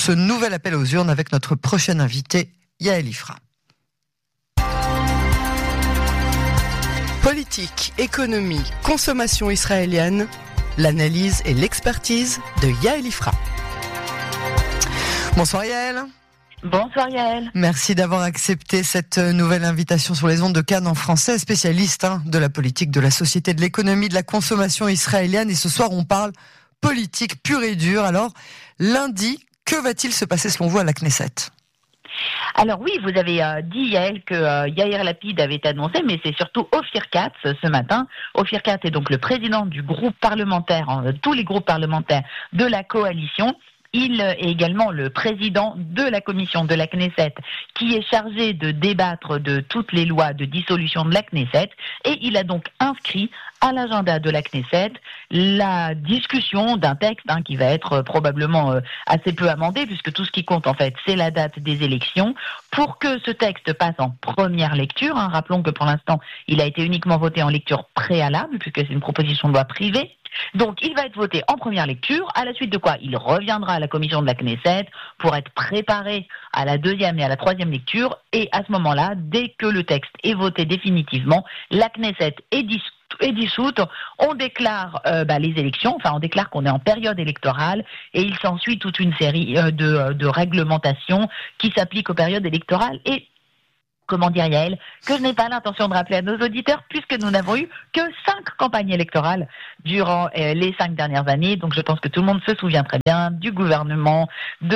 ce nouvel appel aux urnes avec notre prochaine invité, Yael Ifra. Politique, économie, consommation israélienne, l'analyse et l'expertise de Yael Ifra. Bonsoir Yael. Bonsoir Yael. Merci d'avoir accepté cette nouvelle invitation sur les ondes de Cannes en français, spécialiste de la politique, de la société, de l'économie, de la consommation israélienne. Et ce soir, on parle politique pure et dure. Alors, lundi, que va-t-il se passer selon vous à la Knesset ? Alors oui, vous avez dit Yael que Yair Lapid avait annoncé, mais c'est surtout Ophir Katz ce matin. Ophir Katz est donc le président du groupe parlementaire, tous les groupes parlementaires de la coalition. Il est également le président de la commission de la Knesset qui est chargé de débattre de toutes les lois de dissolution de la Knesset, et il a donc inscrit à l'agenda de la Knesset la discussion d'un texte qui va être probablement assez peu amendé, puisque tout ce qui compte en fait c'est la date des élections, pour que ce texte passe en première lecture. Rappelons que pour l'instant il a été uniquement voté en lecture préalable, puisque c'est une proposition de loi privée. Donc il va être voté en première lecture, à la suite de quoi il reviendra à la commission de la Knesset pour être préparé à la deuxième et à la troisième lecture, et à ce moment-là, dès que le texte est voté définitivement, la Knesset est dissoute, on déclare les élections, on déclare qu'on est en période électorale, et il s'ensuit toute une série de réglementations qui s'appliquent aux périodes électorales. Et comment dire Yael, que je n'ai pas l'intention de rappeler à nos auditeurs, puisque nous n'avons eu que 5 campagnes électorales durant les 5 dernières années. Donc je pense que tout le monde se souvient très bien du gouvernement,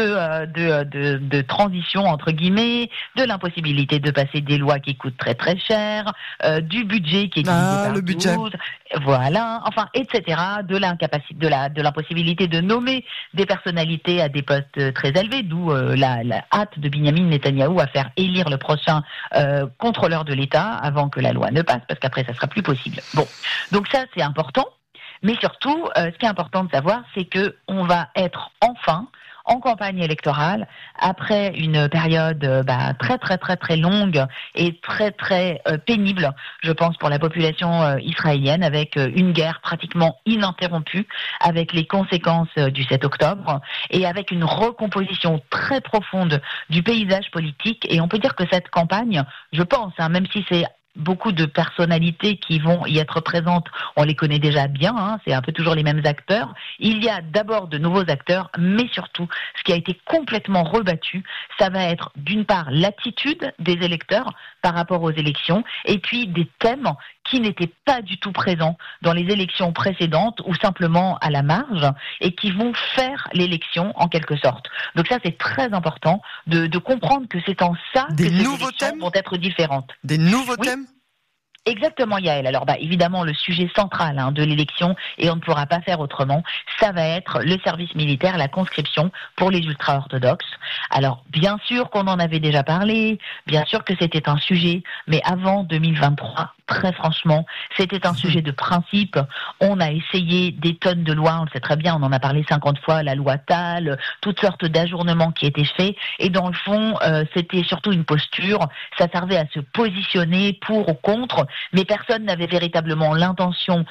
de transition entre guillemets, de l'impossibilité de passer des lois qui coûtent très très cher, du budget qui est divisé par le budget. 12, voilà, etc. De l'impossibilité de nommer des personnalités à des postes très élevés, d'où la hâte de Binyamin Netanyahou à faire élire le prochain contrôleur de l'État avant que la loi ne passe, parce qu'après ça sera plus possible. Bon, donc ça c'est important, mais surtout ce qui est important de savoir, c'est que on va être enfin en campagne électorale après une période très très très très longue et très très pénible, je pense, pour la population israélienne, avec une guerre pratiquement ininterrompue, avec les conséquences du 7 octobre, et avec une recomposition très profonde du paysage politique. Et on peut dire que cette campagne, je pense, même si c'est beaucoup de personnalités qui vont y être présentes, on les connaît déjà bien, c'est un peu toujours les mêmes acteurs. Il y a d'abord de nouveaux acteurs, mais surtout, ce qui a été complètement rebattu, ça va être d'une part l'attitude des électeurs par rapport aux élections, et puis des thèmes qui n'étaient pas du tout présents dans les élections précédentes, ou simplement à la marge, et qui vont faire l'élection en quelque sorte. Donc ça, c'est très important de comprendre que c'est en ça que ces élections vont être différentes. Des nouveaux thèmes. Exactement Yael. Alors évidemment le sujet central de l'élection, et on ne pourra pas faire autrement, ça va être le service militaire, la conscription pour les ultra-orthodoxes. Alors bien sûr qu'on en avait déjà parlé, bien sûr que c'était un sujet, mais avant 2023, très franchement, c'était un sujet de principe. On a essayé des tonnes de lois, on le sait très bien, on en a parlé 50 fois, la loi Tal, toutes sortes d'ajournements qui étaient faits, et dans le fond, c'était surtout une posture, ça servait à se positionner pour ou contre, mais personne n'avait véritablement l'intention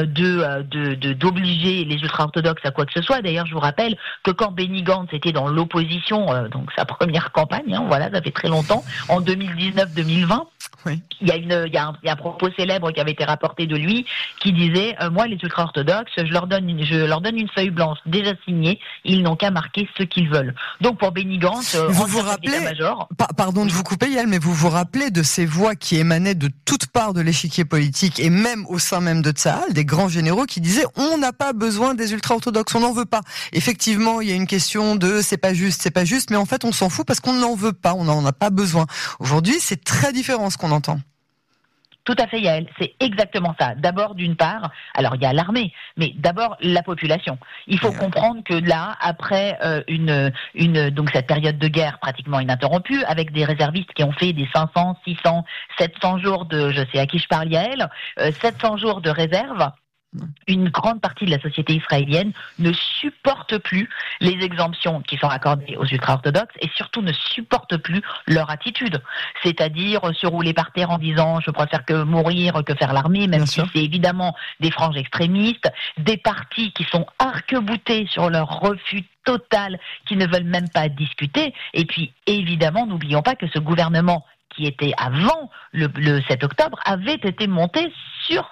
d'obliger les ultra-orthodoxes à quoi que ce soit. D'ailleurs, je vous rappelle que quand Benny Gantz était dans l'opposition, donc sa première campagne, ça fait très longtemps, en 2019-2020, oui. Il y a un propos célèbre qui avait été rapporté de lui, qui disait moi, les ultra-orthodoxes, je leur donne une feuille blanche déjà signée, ils n'ont qu'à marquer ce qu'ils veulent. Donc pour Benny Gantz, vous vous rappelez, pardon de vous couper Yael, mais vous vous rappelez de ces voix qui émanaient de toutes parts de l'échiquier politique, et même au sein même de Tsahal, des grands généraux qui disaient on n'a pas besoin des ultra-orthodoxes, on n'en veut pas. Effectivement, il y a une question de c'est pas juste, mais en fait on s'en fout parce qu'on n'en veut pas, on n'en a pas besoin. Aujourd'hui, c'est très différent ce qu'on entend. Tout à fait Yael, c'est exactement ça. D'abord, d'une part, alors il y a l'armée, mais d'abord la population. Il faut comprendre que là, après donc cette période de guerre pratiquement ininterrompue, avec des réservistes qui ont fait des 500, 600, 700 jours de, je sais à qui je parle Yael, 700 jours de réserve, Une grande partie de la société israélienne ne supporte plus les exemptions qui sont accordées aux ultra-orthodoxes et surtout ne supporte plus leur attitude. C'est-à-dire se rouler par terre en disant « je préfère que mourir que faire l'armée », même si c'est évidemment des franges extrémistes, des partis qui sont arc-boutés sur leur refus total, qui ne veulent même pas discuter. Et puis, évidemment, n'oublions pas que ce gouvernement qui était avant le 7 octobre, avait été monté sur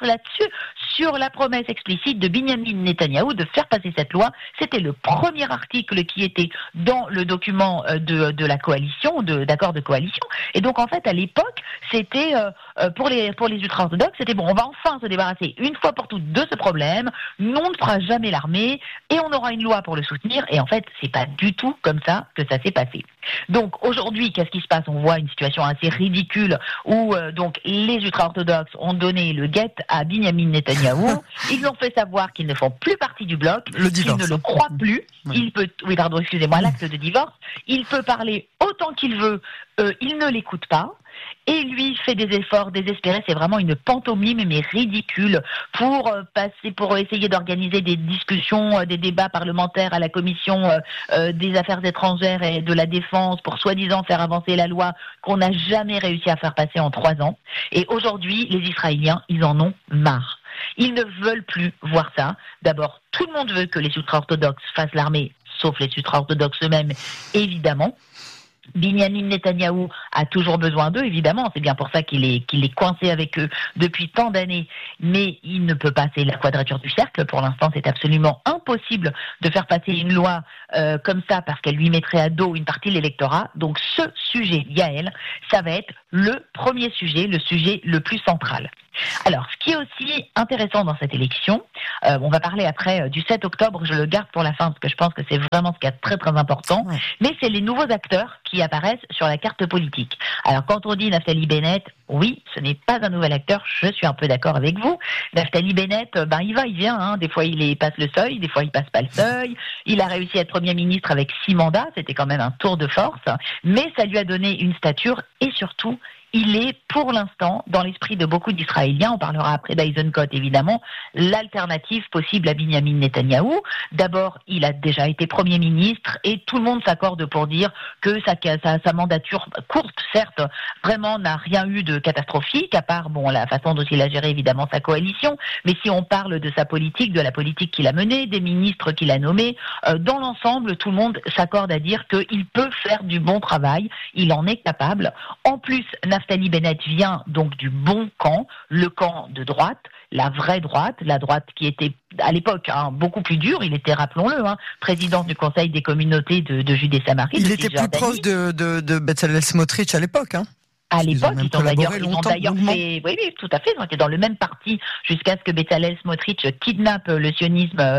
la promesse explicite de Binyamin Netanyahou de faire passer cette loi. C'était le premier article qui était dans le document de la coalition, d'accord de coalition. Et donc, en fait, à l'époque, c'était, pour les ultra-orthodoxes, c'était bon, on va enfin se débarrasser une fois pour toutes de ce problème, nous, on ne fera jamais l'armée, et on aura une loi pour le soutenir. Et en fait, c'est pas du tout comme ça que ça s'est passé. Donc, aujourd'hui, qu'est-ce qui se passe? On voit une situation assez ridicule où donc les ultra-orthodoxes ont donné le guet à Binyamin Netanyahou. Ils ont fait savoir qu'ils ne font plus partie du bloc, qu'ils ne le croient plus. Oui. L'acte de divorce. Il peut parler autant qu'il veut, il ne l'écoute pas. Et lui fait des efforts désespérés, c'est vraiment une pantomime mais ridicule pour essayer d'organiser des discussions, des débats parlementaires à la commission des affaires étrangères et de la défense pour soi-disant faire avancer la loi qu'on n'a jamais réussi à faire passer en 3 ans. Et aujourd'hui, les Israéliens, ils en ont marre. Ils ne veulent plus voir ça. D'abord, tout le monde veut que les ultra-orthodoxes fassent l'armée, sauf les ultra-orthodoxes eux-mêmes, évidemment. Binyamin Netanyahou a toujours besoin d'eux, évidemment, c'est bien pour ça qu'il est coincé avec eux depuis tant d'années, mais il ne peut pas, c'est la quadrature du cercle, pour l'instant c'est absolument impossible de faire passer une loi comme ça, parce qu'elle lui mettrait à dos une partie de l'électorat. Donc ce sujet, Yael, ça va être le premier sujet, le sujet le plus central. Alors, ce qui est aussi intéressant dans cette élection, on va parler après du 7 octobre, je le garde pour la fin parce que je pense que c'est vraiment ce qui est très très important, mais c'est les nouveaux acteurs qui apparaissent sur la carte politique. Alors, quand on dit Naftali Bennett, oui, ce n'est pas un nouvel acteur, je suis un peu d'accord avec vous. Naftali Bennett, il va, il vient, hein. Des fois il passe le seuil, des fois il passe pas le seuil. Il a réussi à être Premier ministre avec 6 mandats, c'était quand même un tour de force, mais ça lui a donné une stature et surtout, il est, pour l'instant, dans l'esprit de beaucoup d'Israéliens, on parlera après d'Eisenkot évidemment, l'alternative possible à Binyamin Netanyahou. D'abord, il a déjà été Premier ministre et tout le monde s'accorde pour dire que sa mandature courte, certes, vraiment n'a rien eu de catastrophique, à part la façon dont il a géré évidemment sa coalition, mais si on parle de sa politique, de la politique qu'il a menée, des ministres qu'il a nommés, dans l'ensemble, tout le monde s'accorde à dire qu'il peut faire du bon travail, il en est capable. En plus, Naftali Bennett vient donc du bon camp, le camp de droite, la vraie droite, la droite qui était à l'époque beaucoup plus dure. Il était, rappelons-le, président du Conseil des communautés de Judée-Samarie. Il était plus proche de Bezalel Smotrich à l'époque, À l'époque, ils ont d'ailleurs fait, oui, tout à fait, ils ont été dans le même parti jusqu'à ce que Bezalel Smotrich kidnappe le sionisme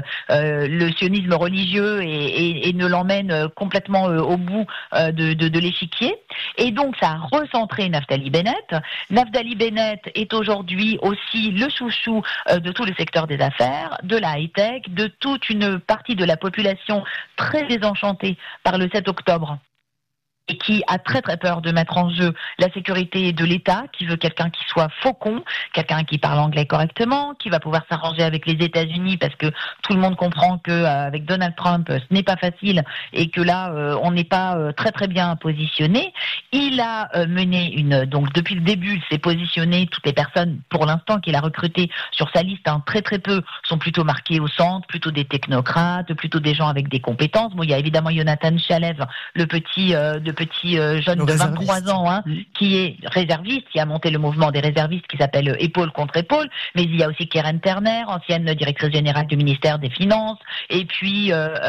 religieux et ne l'emmène complètement au bout de l'échiquier. Et donc, ça a recentré Naftali Bennett. Naftali Bennett est aujourd'hui aussi le chouchou de tout le secteur des affaires, de la high-tech, de toute une partie de la population très désenchantée par le 7 octobre. Et qui a très très peur de mettre en jeu la sécurité de l'État, qui veut quelqu'un qui soit faucon, quelqu'un qui parle anglais correctement, qui va pouvoir s'arranger avec les États-Unis, parce que tout le monde comprend que avec Donald Trump, ce n'est pas facile et que là, on n'est pas très très bien positionné. Il a mené donc depuis le début, il s'est positionné. Toutes les personnes, pour l'instant, qu'il a recrutées sur sa liste, très très peu, sont plutôt marquées au centre, plutôt des technocrates, plutôt des gens avec des compétences. Il y a évidemment Jonathan Shalev, le petit jeune de 23 ans, qui est réserviste, qui a monté le mouvement des réservistes qui s'appelle Épaule contre Épaule, mais il y a aussi Keren Turner, ancienne directrice générale du ministère des Finances, et puis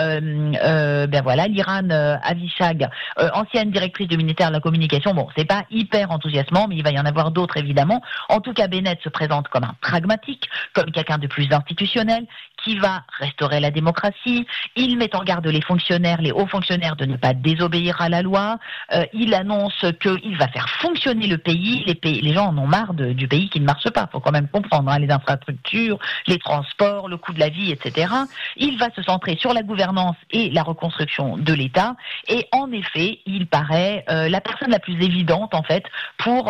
Liran Avishag, ancienne directrice du ministère de la Communication. C'est pas hyper enthousiasmant, mais il va y en avoir d'autres évidemment. En tout cas, Bennett se présente comme un pragmatique, comme quelqu'un de plus institutionnel, qui va restaurer la démocratie. Il met en garde les fonctionnaires, les hauts fonctionnaires, de ne pas désobéir à la loi. Il annonce qu'il va faire fonctionner le pays. Les gens en ont marre du pays qui ne marche pas. Il faut quand même comprendre, hein, les infrastructures, les transports, le coût de la vie, etc. Il va se centrer sur la gouvernance et la reconstruction de l'État. Et en effet, il paraît la personne la plus évidente, en fait, pour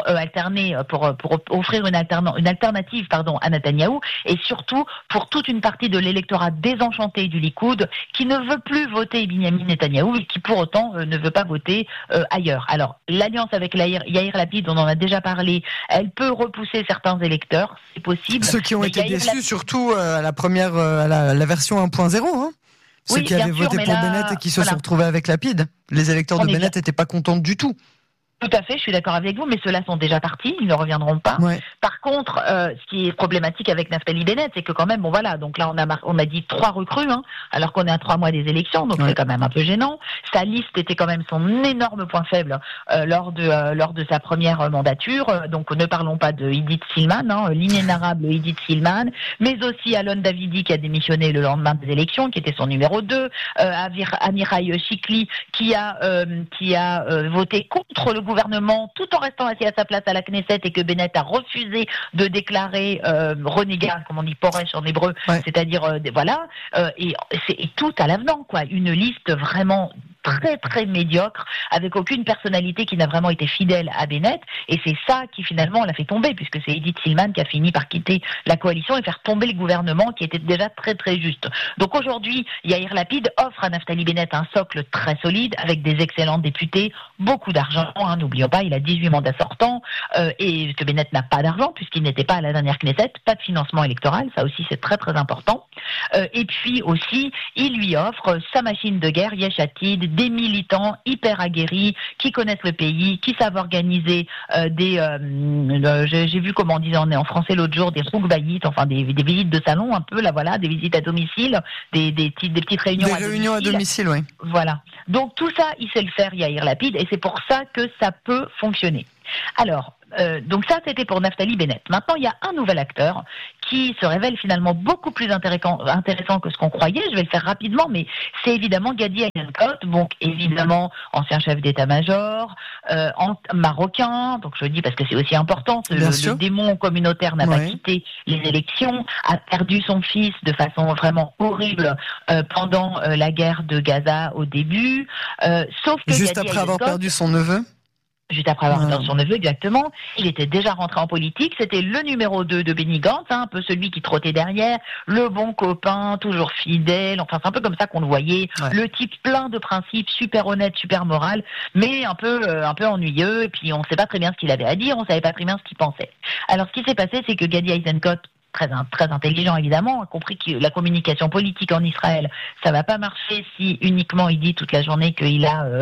pour offrir une alternative à Netanyahou, et surtout pour toute une partie de l'électorat désenchanté du Likoud qui ne veut plus voter Binyamin Netanyahou et qui pour autant ne veut pas voter ailleurs. Alors, l'alliance avec Yair Lapid, on en a déjà parlé, elle peut repousser certains électeurs, c'est possible. Ceux qui ont été déçus, surtout à la première, à la version 1.0, hein. Ceux qui avaient voté pour Bennett et qui se sont retrouvés avec Lapid. Les électeurs de Bennett n'étaient pas contents du tout. Tout à fait, je suis d'accord avec vous, mais ceux-là sont déjà partis, ils ne reviendront pas. Ouais. Par contre, ce qui est problématique avec Naftali Bennett, c'est que quand même, donc là on a dit 3 recrues, hein, alors qu'on est à 3 mois des élections, donc c'est quand même un peu gênant. Sa liste était quand même son énorme point faible lors de sa première mandature. Donc ne parlons pas de Idit Silman, hein, l'inénarrable Idit Silman, mais aussi Alon Davidi qui a démissionné le lendemain des élections, qui était son numéro 2, Amirai Shikli qui a voté contre le gouvernement tout en restant assis à sa place à la Knesset, et que Bennett a refusé de déclarer renégat, comme on dit Poresh en hébreu, c'est-à-dire et tout à l'avenant, quoi. Une liste vraiment très très médiocre, avec aucune personnalité, qui n'a vraiment été fidèle à Bennett, et c'est ça qui finalement l'a fait tomber, puisque c'est Idit Silman qui a fini par quitter la coalition et faire tomber le gouvernement qui était déjà très très juste. Donc aujourd'hui, Yair Lapid offre à Naftali Bennett un socle très solide, avec des excellents députés, beaucoup d'argent, hein, n'oublions pas, il a 18 mandats sortants, et que Bennett n'a pas d'argent, puisqu'il n'était pas à la dernière Knesset, pas de financement électoral, ça aussi c'est très très important. Et puis aussi, il lui offre sa machine de guerre, Yesh Atid, des militants hyper aguerris, qui connaissent le pays, qui savent organiser j'ai vu comment on disait en français l'autre jour, des rougbayit, enfin des visites de salon un peu, là voilà, des visites à domicile, des petites réunions à domicile, oui. Voilà. Donc tout ça, il sait le faire, Yair Lapid, et c'est pour ça que ça peut fonctionner. Alors, donc ça, c'était pour Naftali Bennett. Maintenant, il y a un nouvel acteur qui se révèle finalement beaucoup plus intéressant que ce qu'on croyait. Je vais le faire rapidement, mais c'est évidemment Gadi Eisenkot, donc évidemment ancien chef d'état-major, marocain, donc je le dis parce que c'est aussi important, le démon communautaire n'a pas quitté les élections, a perdu son fils de façon vraiment horrible pendant la guerre de Gaza au début, sauf que juste Gadi après avoir perdu son neveu. Juste après avoir perdu son neveu, exactement. Il était déjà rentré en politique. C'était le numéro 2 de Benny Gantz, hein, un peu celui qui trottait derrière, le bon copain, toujours fidèle. Enfin, c'est un peu comme ça qu'on le voyait. Ouais. Le type plein de principes, super honnête, super moral, mais un peu ennuyeux. Et puis, on ne sait pas très bien ce qu'il avait à dire. On ne savait pas très bien ce qu'il pensait. Alors, ce qui s'est passé, c'est que Gadi Eisenkot, très intelligent évidemment, a compris que la communication politique en Israël, ça va pas marcher si uniquement il dit toute la journée qu'il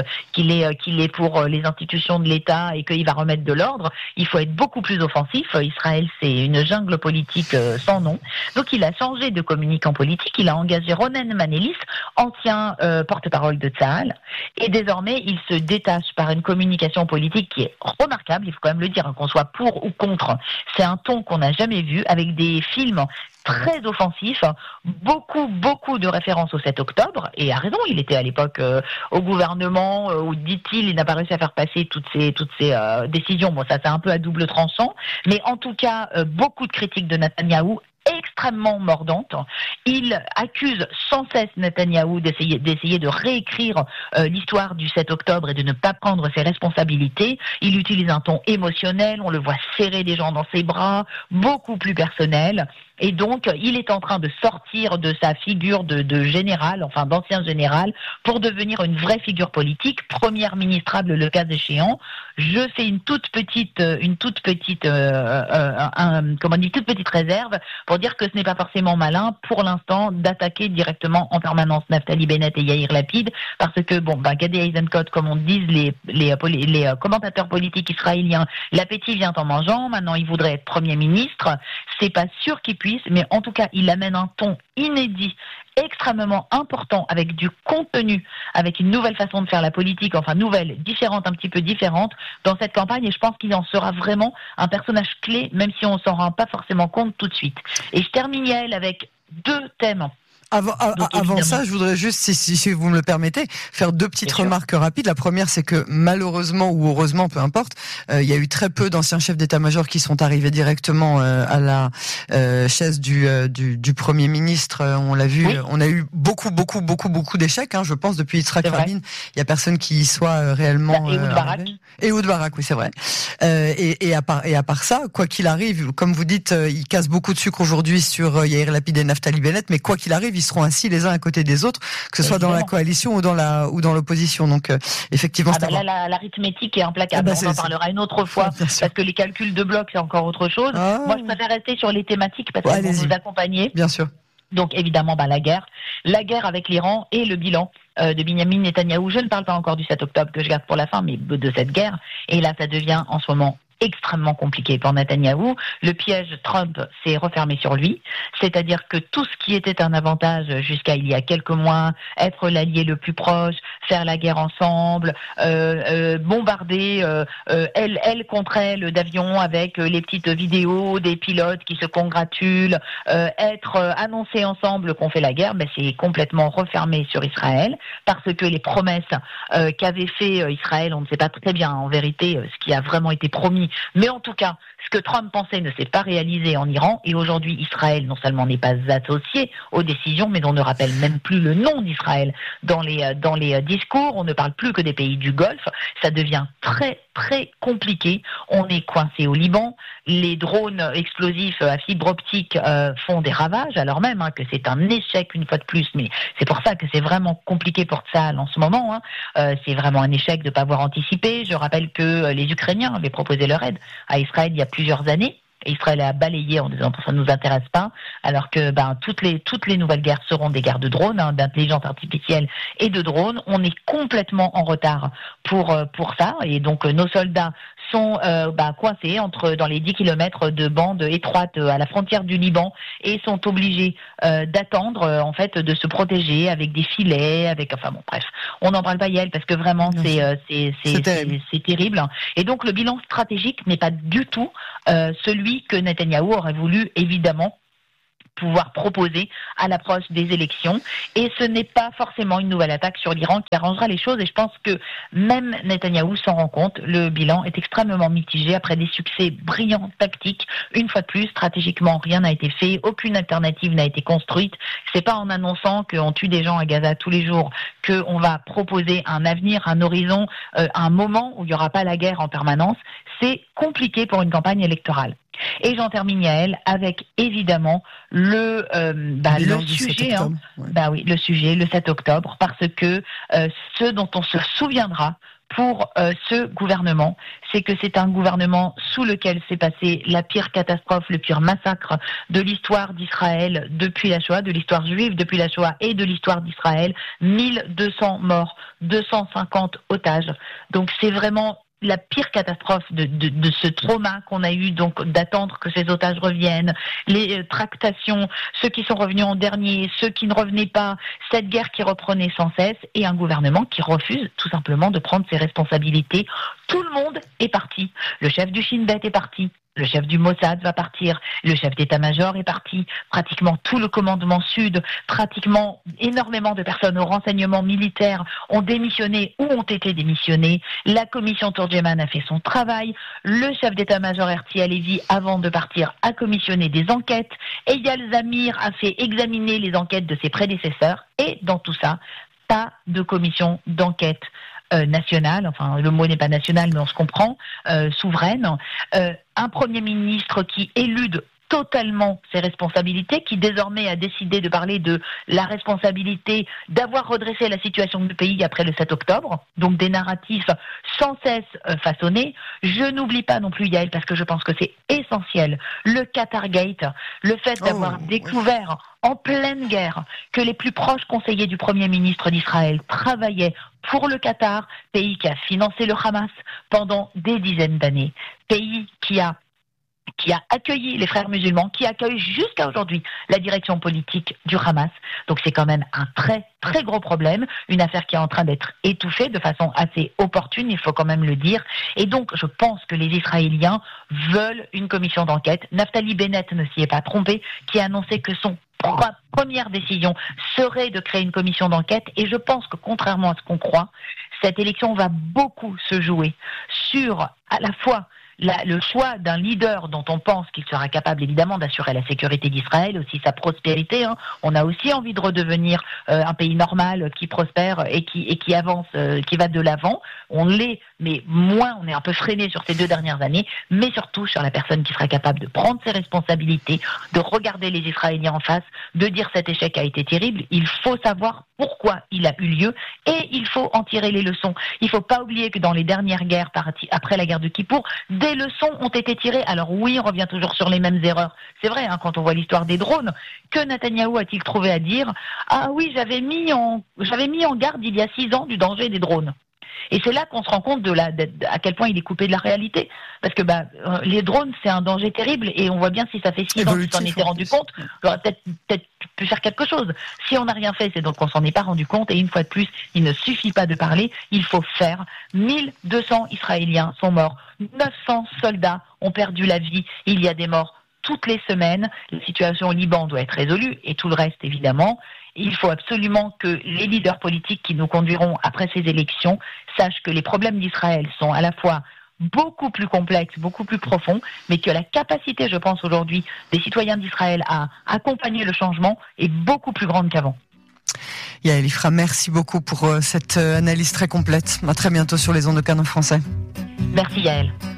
est pour les institutions de l'État et qu'il va remettre de l'ordre. Il faut être beaucoup plus offensif. Israël, c'est une jungle politique sans nom. Donc il a changé de communicant politique. Il a engagé Ronen Manelis, ancien porte-parole de Tzahal, et désormais il se détache par une communication politique qui est remarquable. Il faut quand même le dire, hein, qu'on soit pour ou contre. C'est un ton qu'on n'a jamais vu, avec des films très offensifs, beaucoup de références au 7 octobre, et a raison, il était à l'époque au gouvernement, où dit-il, il n'a pas réussi à faire passer toutes ces décisions. Bon, ça c'est un peu à double tranchant, mais en tout cas, beaucoup de critiques de Netanyahou, extrêmement mordante. Il accuse sans cesse Netanyahou d'essayer de réécrire l'histoire du 7 octobre et de ne pas prendre ses responsabilités. Il utilise un ton émotionnel, on le voit serrer des gens dans ses bras, beaucoup plus personnel. Et donc, il est en train de sortir de sa figure de général, enfin d'ancien général, pour devenir une vraie figure politique, première ministrable le cas échéant. Je fais une toute petite réserve pour dire que ce n'est pas forcément malin pour l'instant d'attaquer directement en permanence Naftali Bennett et Yair Lapid, parce que Gadi Eisenkot, comme on dit les commentateurs politiques israéliens, l'appétit vient en mangeant. Maintenant, il voudrait être Premier ministre. C'est pas sûr qu'il puisse, mais en tout cas, il amène un ton inédit, extrêmement important, avec du contenu, avec une nouvelle façon de faire la politique, enfin nouvelle, différente, un petit peu différente dans cette campagne, et je pense qu'il en sera vraiment un personnage clé, même si on s'en rend pas forcément compte tout de suite. Et je termine, Yael, avec 2 thèmes Avant ça, je voudrais juste, si vous me le permettez, faire deux petites remarques rapides. La première, c'est que malheureusement ou heureusement, peu importe, il y a eu très peu d'anciens chefs d'état-major qui sont arrivés directement à la chaise du Premier ministre. On l'a vu, on a eu beaucoup d'échecs. Je pense depuis Yitzhak Rabin, il y a personne qui y soit réellement. Ehud Barak, oui, c'est vrai. Et à part ça, quoi qu'il arrive, comme vous dites, il casse beaucoup de sucre aujourd'hui sur Yair Lapid et Naftali Bennett, mais quoi qu'il arrive, ils seront assis les uns à côté des autres, que ce soit dans la coalition ou dans l'opposition. Donc effectivement, là, l'arithmétique est implacable. On en parlera une autre fois parce que les calculs de bloc c'est encore autre chose. Moi, je préfère rester sur les thématiques parce qu'elles vont nous accompagner. Bien sûr. Donc évidemment, la guerre avec l'Iran et le bilan de Binyamin Netanyahou. Je ne parle pas encore du 7 octobre que je garde pour la fin, mais de cette guerre. Et là, ça devient en ce moment extrêmement compliqué pour Netanyahou. Le piège Trump s'est refermé sur lui, c'est-à-dire que tout ce qui était un avantage jusqu'à il y a quelques mois, être l'allié le plus proche, faire la guerre ensemble, bombarder elle contre elle d'avions avec les petites vidéos des pilotes qui se congratulent, être annoncé ensemble qu'on fait la guerre, c'est complètement refermé sur Israël parce que les promesses qu'avait fait Israël, on ne sait pas très bien en vérité ce qui a vraiment été promis. Mais en tout cas, ce que Trump pensait ne s'est pas réalisé en Iran. Et aujourd'hui, Israël, non seulement n'est pas associé aux décisions, mais on ne rappelle même plus le nom d'Israël dans les discours. On ne parle plus que des pays du Golfe. Ça devient très, très compliqué. On est coincé au Liban. Les drones explosifs à fibre optique font des ravages, alors même que c'est un échec une fois de plus. Mais c'est pour ça que c'est vraiment compliqué pour Tsahal en ce moment. C'est vraiment un échec de ne pas avoir anticipé. Je rappelle que les Ukrainiens avaient proposé leur aide à Israël il y a plusieurs années. Israël a balayé en disant ça ne nous intéresse pas, alors que toutes les nouvelles guerres seront des guerres de drones, d'intelligence artificielle et de drones. On est complètement en retard pour ça, et donc nos soldats sont coincés dans les 10 kilomètres de bande étroite à la frontière du Liban et sont obligés d'attendre en fait de se protéger avec des filets, bref, on n'en parle pas Yael parce que vraiment c'est terrible. Et donc le bilan stratégique n'est pas du tout celui que Netanyahou aurait voulu évidemment pouvoir proposer à l'approche des élections, et ce n'est pas forcément une nouvelle attaque sur l'Iran qui arrangera les choses, et je pense que même Netanyahou s'en rend compte. Le bilan est extrêmement mitigé après des succès brillants tactiques. Une fois de plus, stratégiquement, rien n'a été fait, aucune alternative n'a été construite. C'est pas en annonçant qu'on tue des gens à Gaza tous les jours qu'on va proposer un avenir, un horizon, un moment où il n'y aura pas la guerre en permanence. C'est compliqué pour une campagne électorale. Et j'en termine, Yael, avec évidemment le sujet, le sujet, le 7 octobre, parce que ce dont on se souviendra pour ce gouvernement, c'est que c'est un gouvernement sous lequel s'est passée la pire catastrophe, le pire massacre de l'histoire d'Israël depuis la Shoah, de l'histoire juive depuis la Shoah et de l'histoire d'Israël. 1200 morts, 250 otages. Donc c'est vraiment la pire catastrophe de ce trauma qu'on a eu, donc d'attendre que ces otages reviennent, les tractations, ceux qui sont revenus en dernier, ceux qui ne revenaient pas, cette guerre qui reprenait sans cesse, et un gouvernement qui refuse tout simplement de prendre ses responsabilités. Tout le monde est parti. Le chef du Shin Bet est parti. Le chef du Mossad va partir, le chef d'état-major est parti, pratiquement tout le commandement sud, pratiquement énormément de personnes au renseignement militaire ont démissionné ou ont été démissionnées. La commission Turgeman a fait son travail. Le chef d'état-major Herzi Halevi, avant de partir, a commissionné des enquêtes. Eyal Zamir a fait examiner les enquêtes de ses prédécesseurs. Et dans tout ça, pas de commission d'enquête nationale, enfin le mot n'est pas national mais on se comprend, souveraine, un Premier ministre qui élude totalement ses responsabilités, qui désormais a décidé de parler de la responsabilité d'avoir redressé la situation du pays après le 7 octobre, donc des narratifs sans cesse façonnés. Je n'oublie pas non plus, Yael, parce que je pense que c'est essentiel, le Qatargate, le fait d'avoir découvert en pleine guerre que les plus proches conseillers du Premier ministre d'Israël travaillaient pour le Qatar, pays qui a financé le Hamas pendant des dizaines d'années, pays qui a qui a accueilli les frères musulmans, qui accueille jusqu'à aujourd'hui la direction politique du Hamas. Donc c'est quand même un très très gros problème, une affaire qui est en train d'être étouffée de façon assez opportune, il faut quand même le dire. Et donc je pense que les Israéliens veulent une commission d'enquête. Naftali Bennett ne s'y est pas trompé, qui a annoncé que son première décision serait de créer une commission d'enquête. Et je pense que contrairement à ce qu'on croit, cette élection va beaucoup se jouer sur à la fois le choix d'un leader dont on pense qu'il sera capable évidemment d'assurer la sécurité d'Israël, aussi sa prospérité. On a aussi envie de redevenir un pays normal qui prospère et qui avance, qui va de l'avant. On l'est, mais moins, on est un peu freiné sur ces 2 dernières années, mais surtout sur la personne qui sera capable de prendre ses responsabilités, de regarder les Israéliens en face, de dire cet échec a été terrible. Il faut savoir pourquoi il a eu lieu et il faut en tirer les leçons. Il ne faut pas oublier que dans les dernières guerres, après la guerre de Kippour, des leçons ont été tirées. Alors oui, on revient toujours sur les mêmes erreurs. C'est vrai, quand on voit l'histoire des drones, que Netanyahou a-t-il trouvé à dire « Ah oui, j'avais mis en garde il y a 6 ans du danger des drones ». Et c'est là qu'on se rend compte à quel point il est coupé de la réalité. Parce que les drones, c'est un danger terrible. Et on voit bien, si ça fait 6 ans qu'on s'en était rendu compte, on aurait peut-être pu faire quelque chose. Si on n'a rien fait, c'est donc qu'on s'en est pas rendu compte. Et une fois de plus, il ne suffit pas de parler, il faut faire. 1200 Israéliens sont morts. 900 soldats ont perdu la vie. Il y a des morts toutes les semaines. La situation au Liban doit être résolue. Et tout le reste, évidemment. Il faut absolument que les leaders politiques qui nous conduiront après ces élections sachent que les problèmes d'Israël sont à la fois beaucoup plus complexes, beaucoup plus profonds, mais que la capacité, je pense aujourd'hui, des citoyens d'Israël à accompagner le changement est beaucoup plus grande qu'avant. Yaël Ifra, merci beaucoup pour cette analyse très complète. À très bientôt sur les ondes de Canon Français. Merci Yaël.